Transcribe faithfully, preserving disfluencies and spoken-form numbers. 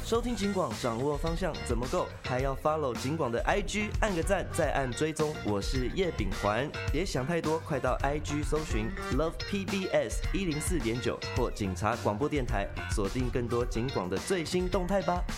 收听警广，掌握方向怎么够？还要 follow 警广的 I G， 按个赞，再按追踪。我是叶秉环，别想太多，快到 I G 搜寻 Love P B S 一零四点九或警察广播电台，锁定更多警广的最新动态吧。